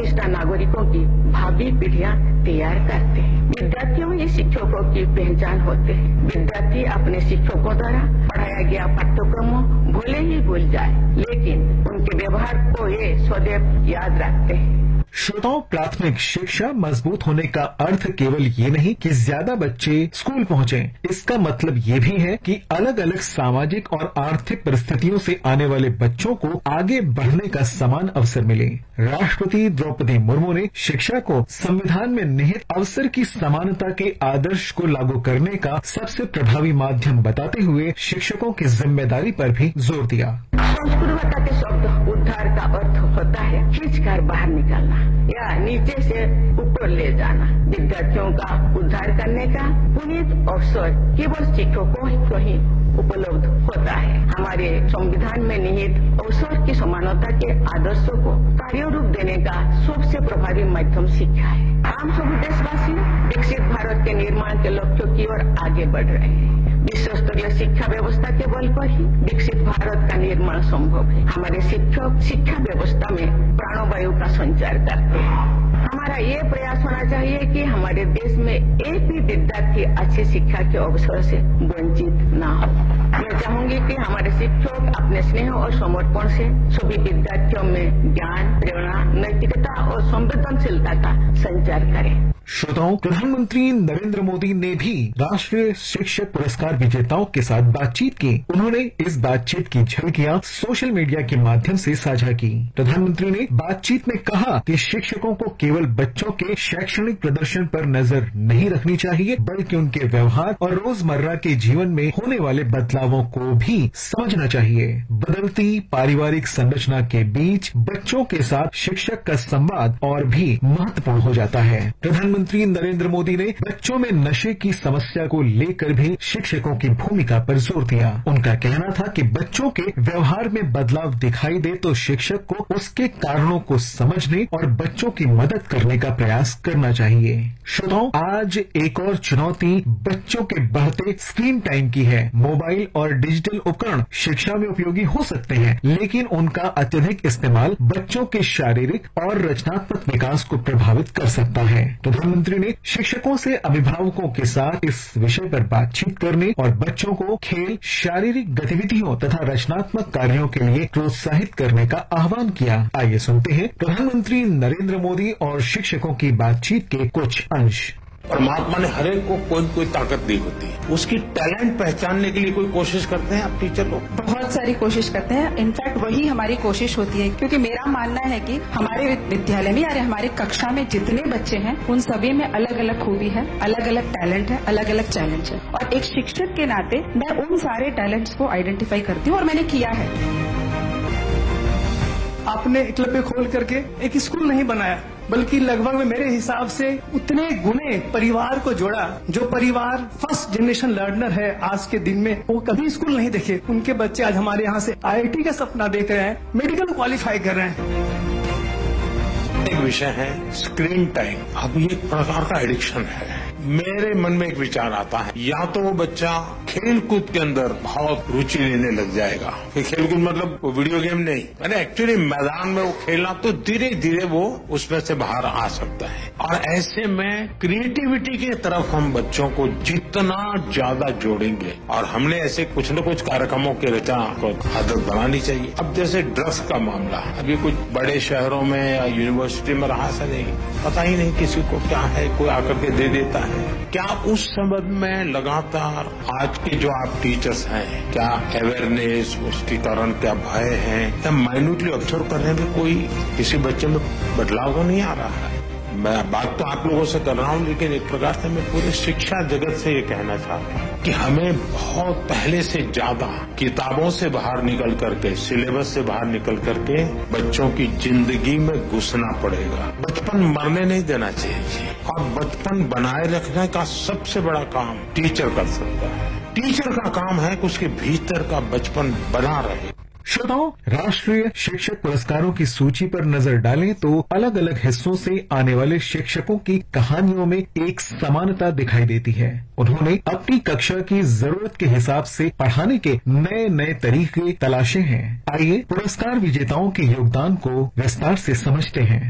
कर्तव्यनिष्ठ नागरिकों की भावी पीढ़ियां तैयार करते हैं। विद्यार्थियों ही शिक्षकों की पहचान होते हैं। विद्यार्थी अपने शिक्षकों द्वारा पढ़ाया गया पाठ्यक्रमों भले ही भूल जाए, लेकिन उनके व्यवहार को ये सदैव याद रखते हैं। श्रोताओं, प्राथमिक शिक्षा मजबूत होने का अर्थ केवल ये नहीं कि ज्यादा बच्चे स्कूल पहुंचें। इसका मतलब ये भी है कि अलग अलग सामाजिक और आर्थिक परिस्थितियों से आने वाले बच्चों को आगे बढ़ने का समान अवसर मिले। राष्ट्रपति द्रौपदी मुर्मू ने शिक्षा को संविधान में निहित अवसर की समानता के आदर्श को लागू करने का सबसे प्रभावी माध्यम बताते हुए शिक्षकों की जिम्मेदारी पर भी जोर दिया। संस्कृत के शब्द उद्धार का अर्थ होता है खींचकर बाहर निकालना या नीचे से ऊपर ले जाना। विद्यार्थियों का उद्धार करने का पुनीत अवसर केवल शिक्षकों को ही उपलब्ध होता है। हमारे संविधान में निहित अवसर की समानता के आदर्शों को कार्य रूप देने का सबसे प्रभावी माध्यम शिक्षा है। हम सभी देशवासी विकसित भारत के निर्माण के लक्ष्यों की ओर आगे बढ़ रहे हैं। विश्व स्तरीय शिक्षा व्यवस्था के बल पर ही विकसित भारत का निर्माण संभव है। हमारे शिक्षक शिक्षा व्यवस्था में प्राणवायु का संचार करते हैं। हमारा ये प्रयास होना चाहिए कि हमारे देश में एक भी विद्यार्थी अच्छी शिक्षा के अवसर से वंचित न हो। मैं चाहूंगी कि हमारे शिक्षक अपने स्नेह और समर्पण से सभी विद्यार्थियों में ज्ञान, प्रेरणा, नैतिकता और संवेदनशीलता का संचार करें। श्रोताओं, प्रधानमंत्री नरेंद्र मोदी ने भी राष्ट्रीय शिक्षक पुरस्कार विजेताओं के साथ बातचीत की। उन्होंने इस बातचीत की झलकियां सोशल मीडिया के माध्यम से साझा की। प्रधानमंत्री ने बातचीत में कहा कि शिक्षकों को केवल बच्चों के शैक्षणिक प्रदर्शन पर नजर नहीं रखनी चाहिए, बल्कि उनके व्यवहार और रोजमर्रा के जीवन में होने वाले बदलावों को भी समझना चाहिए। बदलती पारिवारिक संरचना के बीच बच्चों के साथ शिक्षक का संवाद और भी महत्वपूर्ण हो जाता है। प्रधानमंत्री नरेंद्र मोदी ने बच्चों में नशे की समस्या को लेकर भी शिक्षकों की भूमिका पर जोर दिया। उनका कहना था कि बच्चों के व्यवहार में बदलाव दिखाई दे तो शिक्षक को उसके कारणों को समझने और बच्चों की मदद करने का प्रयास करना चाहिए। श्रोताओं, आज एक और चुनौती बच्चों के बढ़ते स्क्रीन टाइम की है। मोबाइल और डिजिटल उपकरण शिक्षा में उपयोगी हो सकते हैं, लेकिन उनका अत्यधिक इस्तेमाल बच्चों के शारीरिक और रचनात्मक विकास को प्रभावित कर सकता है। प्रधानमंत्री ने शिक्षकों से अभिभावकों के साथ इस विषय पर बातचीत करने और बच्चों को खेल, शारीरिक गतिविधियों तथा रचनात्मक कार्यों के लिए प्रोत्साहित करने का आह्वान किया। आइए सुनते हैं प्रधानमंत्री नरेंद्र मोदी और शिक्षकों की बातचीत के कुछ अंश। परमात्मा ने हर एक को कोई कोई ताकत दी होती है। उसकी टैलेंट पहचानने के लिए कोई कोशिश करते हैं आप टीचर लोग? बहुत सारी कोशिश करते हैं। इनफैक्ट वही हमारी कोशिश होती है, क्योंकि मेरा मानना है कि हमारे विद्यालय में या हमारे कक्षा में जितने बच्चे हैं उन सभी में अलग अलग खूबी है, अलग अलग टैलेंट है, अलग अलग चैलेंज है। और एक शिक्षक के नाते मैं उन सारे टैलेंट्स को आइडेंटिफाई करती हूँ और मैंने किया है। आपने एकलव्य खोल करके एक स्कूल नहीं बनाया, बल्कि लगभग में मेरे हिसाब से उतने गुने परिवार को जोड़ा। जो परिवार फर्स्ट जनरेशन लर्नर है आज के दिन में, वो कभी स्कूल नहीं देखे। उनके बच्चे आज हमारे यहाँ से IIT का सपना देख रहे हैं, मेडिकल क्वालिफाई कर रहे हैं। एक विषय है स्क्रीन टाइम। अब ये एक प्रकार का एडिक्शन है। मेरे मन में एक विचार आता है, या तो वो बच्चा खेल कूद के अंदर बहुत रुचि लेने लग जाएगा। खेल कूद मतलब वो वीडियो गेम नहीं, मैंने एक्चुअली मैदान में वो खेलना, तो धीरे धीरे वो उसमें से बाहर आ सकता है। और ऐसे में क्रिएटिविटी की तरफ हम बच्चों को जितना ज्यादा जोड़ेंगे, और हमने ऐसे कुछ न कुछ कार्यक्रमों की रचना को आदत बनानी चाहिए। अब जैसे ड्रग्स का मामला, अभी कुछ बड़े शहरों में या यूनिवर्सिटी में रहा सा नहीं, पता ही नहीं किसी को क्या है, कोई आकर के दे देता है। क्या उस संबंध में लगातार आज के जो आप टीचर्स हैं, क्या अवेयरनेस, उसके कारण क्या भय है, क्या माइन्यूटली ऑब्जर्व करने में कोई किसी बच्चे में बदलाव तो नहीं आ रहा है? मैं बात तो आप लोगों से कर रहा हूं, लेकिन एक प्रकार से मैं पूरे शिक्षा जगत से ये कहना चाहता हूं कि हमें बहुत पहले से ज्यादा किताबों से बाहर निकल करके, सिलेबस से बाहर निकल करके बच्चों की जिंदगी में घुसना पड़ेगा। बचपन मरने नहीं देना चाहिए, और बचपन बनाए रखने का सबसे बड़ा काम टीचर कर सकता है। टीचर का काम है कि उसके भीतर का बचपन बना रहे। श्रोताओं, राष्ट्रीय शिक्षक पुरस्कारों की सूची पर नजर डालें तो अलग अलग हिस्सों से आने वाले शिक्षकों की कहानियों में एक समानता दिखाई देती है। उन्होंने अपनी कक्षा की जरूरत के हिसाब से पढ़ाने के नए नए तरीके तलाशे हैं। आइए पुरस्कार विजेताओं के योगदान को विस्तार से समझते हैं।